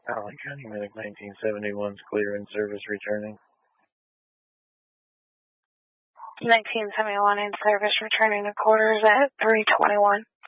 Allen County Medic 1971's clear in service returning. 1971 in service returning to quarters at 321.